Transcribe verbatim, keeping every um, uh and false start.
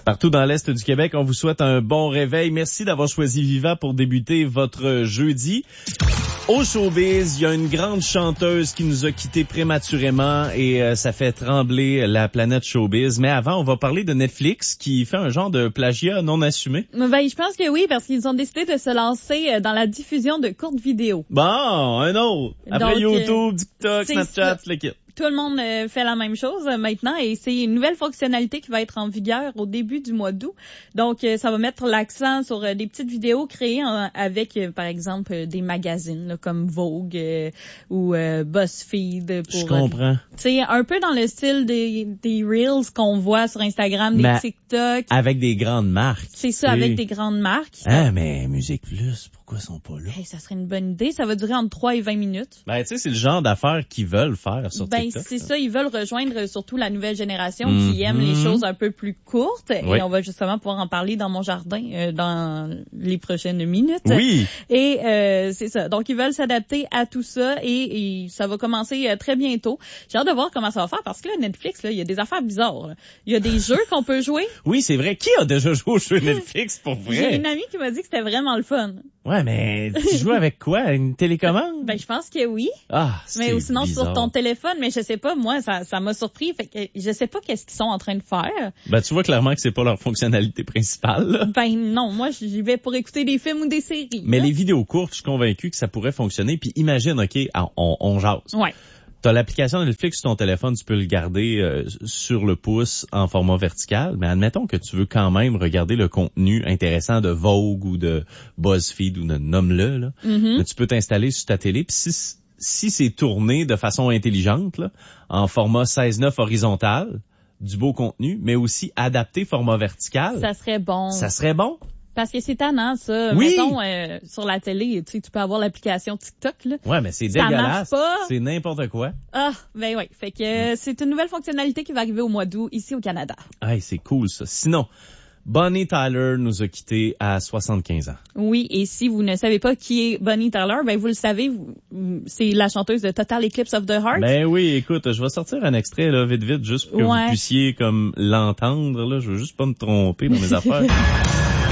Partout dans l'Est du Québec, on vous souhaite un bon réveil. Merci d'avoir choisi Viva pour débuter votre jeudi. Au showbiz, il y a une grande chanteuse qui nous a quittés prématurément et euh, ça fait trembler la planète showbiz. Mais avant, on va parler de Netflix qui fait un genre de plagiat non assumé. Ben, je pense que oui, parce qu'ils ont décidé de se lancer dans la diffusion de courtes vidéos. Bon, un autre. Après Donc, YouTube, TikTok, Snapchat, le kit. Tout le monde euh, fait la même chose euh, maintenant et c'est une nouvelle fonctionnalité qui va être en vigueur au début du mois d'août. Donc, euh, ça va mettre l'accent sur euh, des petites vidéos créées en, avec, euh, par exemple, euh, des magazines là, comme Vogue euh, ou euh, BuzzFeed. Pour, Je comprends. Tu sais, un peu dans le style des, des Reels qu'on voit sur Instagram, des mais TikTok. Avec des grandes marques. C'est ça, avec des grandes marques. Ah, mais Musique Plus, pourquoi ils sont pas là? Hey, ça serait une bonne idée. Ça va durer entre trois et vingt minutes. Ben, tu sais, c'est le genre d'affaires qu'ils veulent faire sur Ben, TikTok. c'est ça, ils veulent rejoindre surtout la nouvelle génération mm-hmm. qui aime les choses un peu plus courtes. Oui. Et on va justement pouvoir en parler dans mon jardin euh, dans les prochaines minutes. Oui. Et euh, c'est ça. Donc, ils veulent s'adapter à tout ça et, et ça va commencer euh, très bientôt. J'ai hâte de voir comment ça va faire parce que là, Netflix, là, il y a des affaires bizarres. Là. Il y a des jeux qu'on peut jouer. Oui, c'est vrai. Qui a déjà joué au jeu Netflix pour vrai? J'ai une amie qui m'a dit que c'était vraiment le fun. Ouais, mais tu joues avec quoi? Une télécommande? Ben, je pense que oui. Ah, c'est Mais sinon bizarre. sur ton téléphone, mais je sais pas, moi, ça, ça m'a surpris. Fait que je sais pas qu'est-ce qu'ils sont en train de faire. Ben, tu vois clairement que c'est pas leur fonctionnalité principale, là. Ben, non, moi, j'y vais pour écouter des films ou des séries. Mais là. les vidéos courtes, je suis convaincu que ça pourrait fonctionner. Puis imagine, OK, on, on jase. Ouais. T'as l'application Netflix sur ton téléphone, tu peux le garder euh, sur le pouce en format vertical, mais admettons que tu veux quand même regarder le contenu intéressant de Vogue ou de BuzzFeed ou de nomme-le, là. Mm-hmm. Mais tu peux t'installer sur ta télé, puis si, si c'est tourné de façon intelligente, là, en format seize neuf horizontal, du beau contenu, mais aussi adapté format vertical, Ça serait bon. ça serait bon. Parce que c'est tannant, ça. Oui. Mettons, euh, sur la télé, tu sais, tu peux avoir l'application TikTok, là. Ouais, mais c'est Ça dégueulasse. marche pas. C'est n'importe quoi. Ah, ben oui. Fait que euh, c'est une nouvelle fonctionnalité qui va arriver au mois d'août, ici au Canada. Hey, c'est cool, ça. Sinon, Bonnie Tyler nous a quittés à soixante-quinze ans. Oui, et si vous ne savez pas qui est Bonnie Tyler, ben vous le savez, vous, c'est la chanteuse de Total Eclipse of the Heart. Ben oui, écoute, je vais sortir un extrait, là, vite, vite, juste pour que Ouais. vous puissiez, comme, l'entendre, là. Je veux juste pas me tromper dans mes affaires.